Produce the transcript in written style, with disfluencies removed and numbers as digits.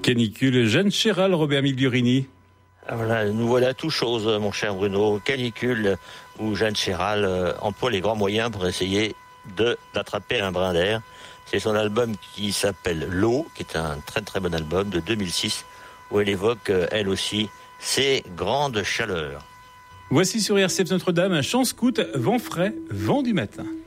Canicule, Jeanne Chéral, Robert Migliorini. Voilà, nous voilà tout chose, mon cher Bruno. Canicule, où Jeanne Chéral emploie les grands moyens pour essayer d'attraper un brin d'air. C'est son album qui s'appelle L'eau, qui est un très très bon album de 2006, où elle évoque, elle aussi, ses grandes chaleurs. Voici sur RCF Notre-Dame un chant scout, vent frais, vent du matin.